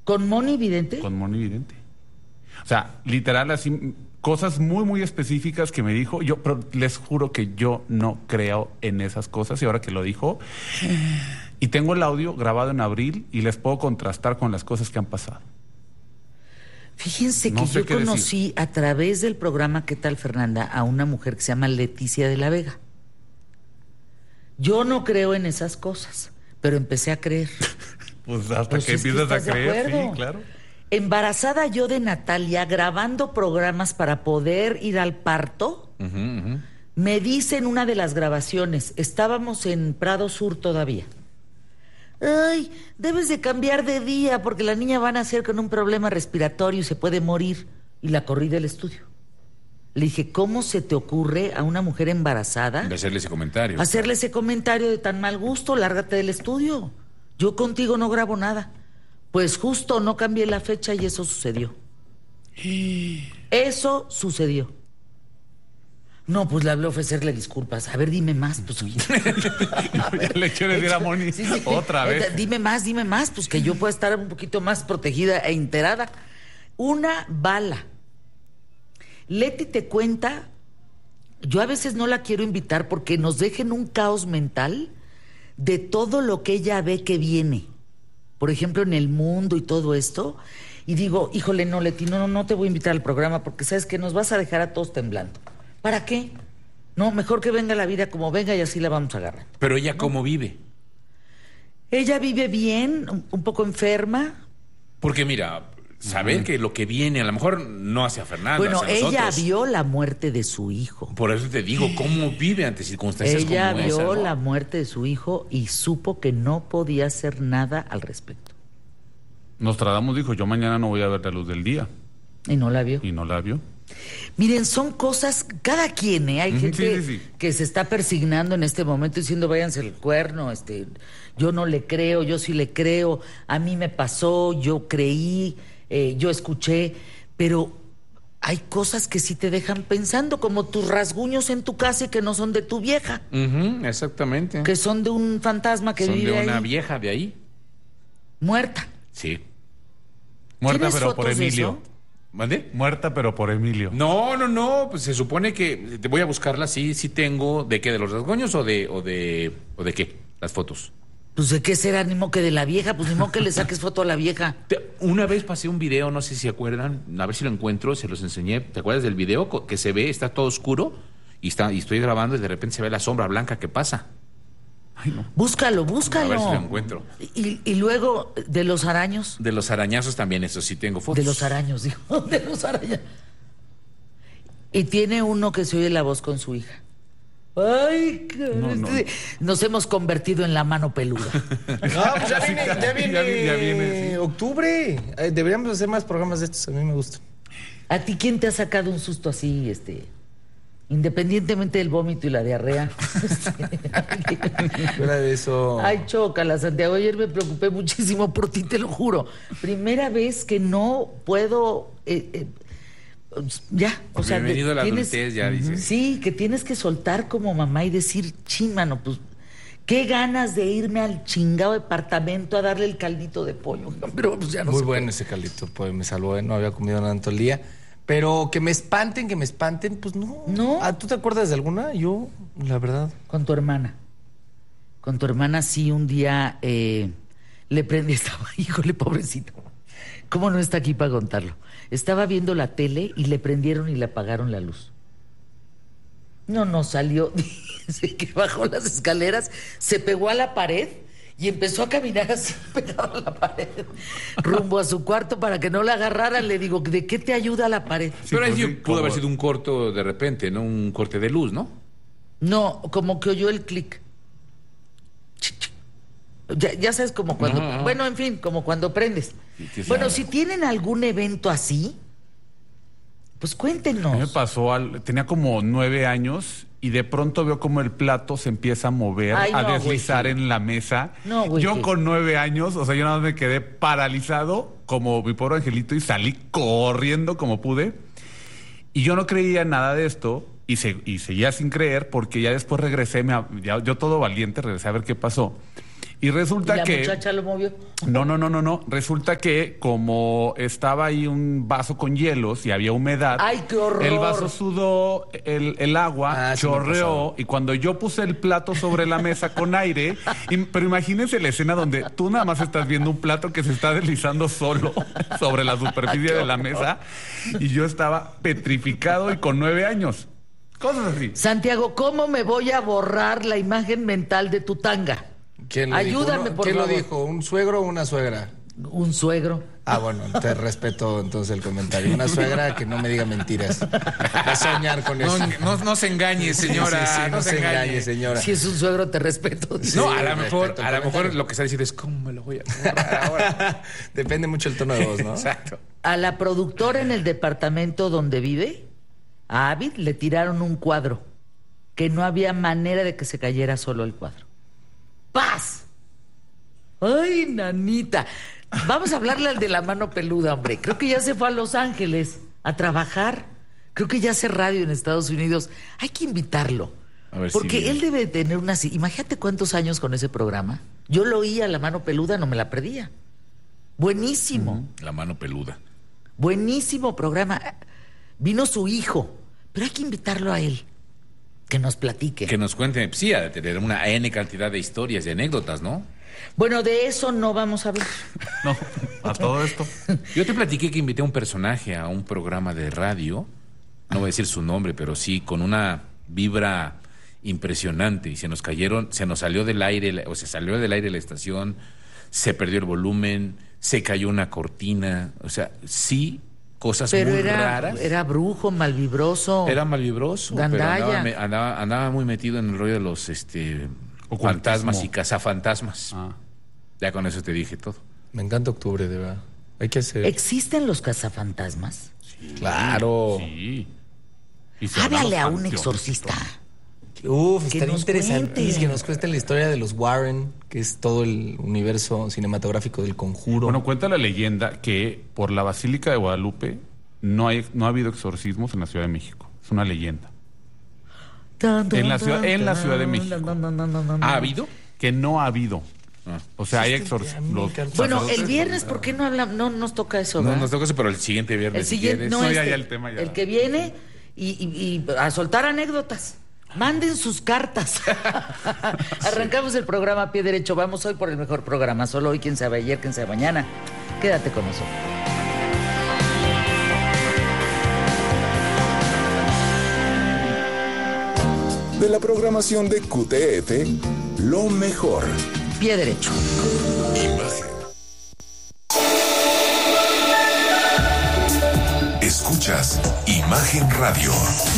¿Con Moni Vidente? Con Moni Vidente. O sea, literal, así, cosas muy, muy específicas que me dijo. Pero les juro que yo no creo en esas cosas. Y ahora que lo dijo, y tengo el audio grabado en abril y les puedo contrastar con las cosas que han pasado. Fíjense que yo conocí a través del programa ¿Qué tal, Fernanda? A una mujer que se llama Leticia de la Vega. Yo no creo en esas cosas, pero empecé a creer. Pues hasta que empiezas a creer, sí, claro. Embarazada yo de Natalia, grabando programas para poder ir al parto, me dice en una de las grabaciones, estábamos en Prado Sur todavía. Ay, debes de cambiar de día porque la niña va a nacer con un problema respiratorio y se puede morir. Y la corrí del estudio. Le dije, ¿cómo se te ocurre a una mujer embarazada de hacerle ese comentario? Hacerle ese comentario de tan mal gusto, lárgate del estudio. Yo contigo no grabo nada. Pues justo no cambié la fecha y eso sucedió. Eso sucedió. No, pues le hablé a ofrecerle disculpas. A ver, dime más. Pues, le quiero decir a Moni otra vez. Dime más, pues que yo pueda estar un poquito más protegida e enterada. Una bala. Leti te cuenta, yo a veces no la quiero invitar porque nos deja en un caos mental de todo lo que ella ve que viene. Por ejemplo, en el mundo y todo esto. Y digo, híjole, no, Leti, no te voy a invitar al programa porque sabes que nos vas a dejar a todos temblando. ¿Para qué? No, mejor que venga la vida como venga y así la vamos a agarrar. Pero ella, ¿cómo vive? Ella vive bien, un poco enferma. Porque mira, saber que lo que viene a lo mejor no hace a Fernanda. Bueno, ella vio la muerte de su hijo. Por eso te digo, ¿cómo vive ante circunstancias como esa? Ella vio la muerte de su hijo y supo que no podía hacer nada al respecto. Nostradamus dijo, yo mañana no voy a ver la luz del día. Y no la vio. Y no la vio. Miren, son cosas, cada quien, hay gente que se está persignando en este momento diciendo váyanse el cuerno, yo no le creo, yo sí le creo, a mí me pasó, yo creí, yo escuché, pero hay cosas que sí te dejan pensando, como tus rasguños en tu casa y que no son de tu vieja. Exactamente. Que son de un fantasma que vive ahí. Son de una vieja de ahí. Muerta. Sí. Muerta pero por Emilio. ¿Mande? Muerta, pero por Emilio. No, pues se supone que te voy a buscarla, sí tengo. ¿De qué? ¿De los rasguños o de qué? Las fotos. Pues de qué será, ni modo que de la vieja, pues ni modo que le saques foto a la vieja. Una vez pasé un video, no sé si se acuerdan, a ver si lo encuentro, se los enseñé. ¿Te acuerdas del video que se ve, está todo oscuro y estoy grabando y de repente se ve la sombra blanca que pasa? Ay, no. Búscalo. A ver si lo encuentro. Y luego, de los araños. De los arañazos también, eso sí tengo fotos. De los araños, digo. De los arañazos. Y tiene uno que se oye la voz con su hija. Ay, no. Nos hemos convertido en la mano peluda. No, pues ya viene octubre. Deberíamos hacer más programas de estos, a mí me gustan. ¿A ti quién te ha sacado un susto así, independientemente del vómito y la diarrea? Fuera de eso. Ay, chócala, Santiago. Ayer me preocupé muchísimo por ti, te lo juro. Primera vez que no puedo. Ya, o sea. Bienvenido a la adultez, ya dices. Sí, que tienes que soltar como mamá y decir, mano, pues. Qué ganas de irme al chingado departamento a darle el caldito de pollo. Pero pues ya no. Muy bueno ese caldito, pues me salvó, no había comido nada en todo el día. Pero que me espanten, pues no. ¿No? ¿Tú te acuerdas de alguna? Yo, la verdad. Con tu hermana. Con tu hermana sí, un día le prendí, híjole, pobrecito. ¿Cómo no está aquí para contarlo? Estaba viendo la tele y le prendieron y le apagaron la luz. No salió. Dice que bajó las escaleras, se pegó a la pared y empezó a caminar así pegado a la pared, rumbo a su cuarto para que no la agarraran. Le digo, ¿de qué te ayuda la pared? Sí, pero ahí pudo haber sido un corto de repente, ¿no? Un corte de luz, ¿no? No, como que oyó el clic. Ya sabes, como cuando... No. Bueno, en fin, como cuando prendes. Sí, bueno, si tienen algún evento así, pues cuéntenos. A mí me pasó, tenía como 9 años... Y de pronto veo como el plato se empieza a mover, a deslizar en la mesa. No, güey. Yo con 9 años, o sea, yo nada más me quedé paralizado como mi pobre angelito y salí corriendo como pude. Y yo no creía nada de esto y seguía sin creer porque ya después regresé, yo todo valiente regresé a ver qué pasó. Y resulta ¿Y la que... muchacha lo movió? No. Resulta que como estaba ahí un vaso con hielos y había humedad... ¡Ay, qué horror! El vaso sudó, el agua chorreó, y cuando yo puse el plato sobre la mesa con aire... pero imagínense la escena donde tú nada más estás viendo un plato que se está deslizando solo sobre la superficie de la mesa, y yo estaba petrificado y con 9 años. Cosas así. Santiago, ¿cómo me voy a borrar la imagen mental de tu tanga? ¿Quién lo Ayúdame, dijo? por ¿Quién favor. lo dijo? ¿Un suegro o una suegra? Un suegro. Ah, bueno, te respeto entonces el comentario. Una suegra que no me diga mentiras. A soñar con eso. No se engañe, señora. Sí, no se engañe, señora. Si es un suegro, te respeto. No, a Sí, lo mejor, comentario. lo que está diciendo es ¿cómo me lo voy a borrar ahora? Depende mucho el tono de voz, ¿no? Exacto. A la productora en el departamento donde vive, a Avid, le tiraron un cuadro que no había manera de que se cayera solo el cuadro. ¡Paz! ¡Ay, nanita! Vamos a hablarle al de la mano peluda, hombre. Creo que ya se fue a Los Ángeles a trabajar. Creo que ya hace radio en Estados Unidos. Hay que invitarlo. A ver si porque viene. él debe tener una... Imagínate cuántos años con ese programa. Yo lo oía, la mano peluda, no me la perdía. Buenísimo. La mano peluda. Buenísimo programa. Vino su hijo, pero hay que invitarlo a él. Que nos platique. Que nos cuente, sí, ha de tener una N cantidad de historias, de anécdotas, ¿no? Bueno, de eso no vamos a hablar. No, a todo esto. Yo te platiqué que invité a un personaje a un programa de radio, no voy a decir su nombre, pero sí, con una vibra impresionante, y se nos salió del aire, o se salió del aire la estación, se perdió el volumen, se cayó una cortina, o sea, sí, cosas Pero muy raras. era brujo, malvibroso. Era malvibroso, pero Gandalla. andaba muy metido en el rollo de los fantasmas y cazafantasmas. Ya con eso te dije todo. Me encanta octubre, de verdad. Hay que hacer. ¿Existen los cazafantasmas? Claro. Sí. Y se van Háblale los a un panteones. exorcista. Uf, Que estaría nos interesante cuente. que nos cuenten la historia de los Warren, que es todo el universo cinematográfico del Conjuro. Bueno, cuenta la leyenda que por la Basílica de Guadalupe no ha habido exorcismos en la Ciudad de México. Es una leyenda. En la Ciudad de México. ¿Ha habido? Que no ha habido. O sea, hay exorcismos. Bueno, el viernes, ¿por qué no hablamos? No nos toca eso, No ¿verdad? nos toca eso, pero el siguiente viernes, El siguiente, si no, quieres. ya, este, ya el tema ya. el que viene y a soltar anécdotas. Manden sus cartas. Arrancamos el programa a pie derecho. Vamos hoy por el mejor programa. Solo hoy, quién sabe ayer, quién sabe mañana. Quédate con nosotros. De la programación de QTF, lo mejor. Pie derecho. Imagen. Escuchas Imagen Radio.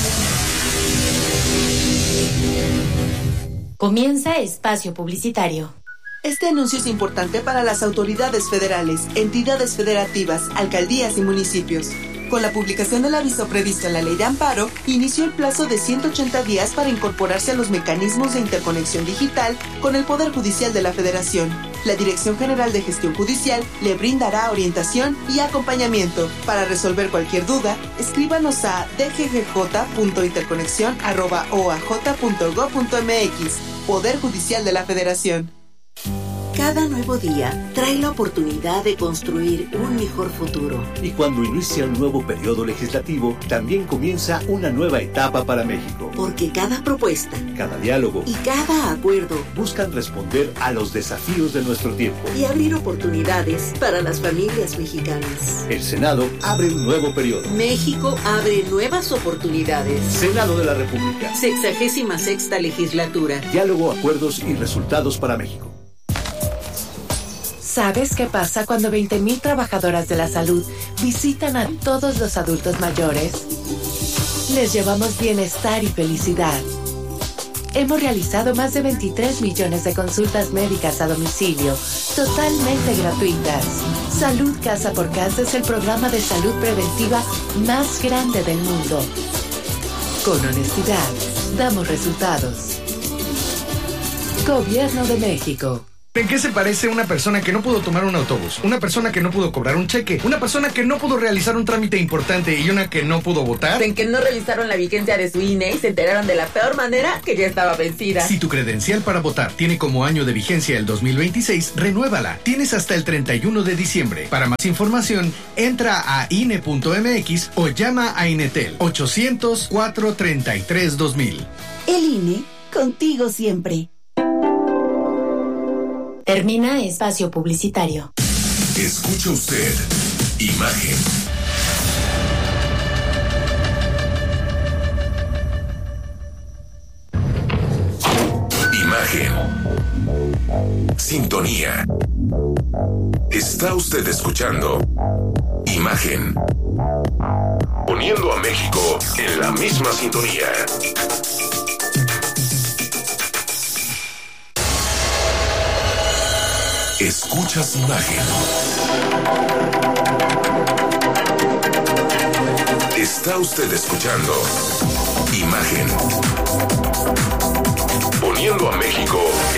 Comienza espacio publicitario. Este anuncio es importante para las autoridades federales, entidades federativas, alcaldías y municipios. Con la publicación del aviso previsto en la Ley de Amparo, inició el plazo de 180 días para incorporarse a los mecanismos de interconexión digital con el Poder Judicial de la Federación. La Dirección General de Gestión Judicial le brindará orientación y acompañamiento. Para resolver cualquier duda, escríbanos a dggj.interconexion@oaj.gov.mx. Poder Judicial de la Federación. Cada nuevo día trae la oportunidad de construir un mejor futuro. Y cuando inicia un nuevo periodo legislativo, también comienza una nueva etapa para México. Porque cada propuesta Cada diálogo y cada acuerdo buscan responder a los desafíos de nuestro tiempo. y abrir oportunidades para las familias mexicanas. El Senado abre un nuevo periodo. México abre nuevas oportunidades. Senado de la República. 66ª legislatura. Diálogo, acuerdos y resultados para México. ¿Sabes qué pasa cuando 20,000 trabajadoras de la salud visitan a todos los adultos mayores? Les llevamos bienestar y felicidad. Hemos realizado más de 23 millones de consultas médicas a domicilio, totalmente gratuitas. Salud Casa por Casa es el programa de salud preventiva más grande del mundo. Con honestidad, damos resultados. Gobierno de México. ¿En qué se parece una persona que no pudo tomar un autobús? Una persona que no pudo cobrar un cheque, una persona que no pudo realizar un trámite importante y una que no pudo votar. En que no revisaron la vigencia de su INE y se enteraron de la peor manera que ya estaba vencida. Si tu credencial para votar tiene como año de vigencia el 2026, renuévala. Tienes hasta el 31 de diciembre. Para más información, entra a INE.mx o llama a INETEL 800-433-2000. El INE, contigo siempre. Termina espacio publicitario. Escucha usted Imagen. Imagen. Sintonía. Está usted escuchando Imagen. Poniendo a México en la misma sintonía. Escuchas Imagen. Está usted escuchando Imagen. Poniendo a México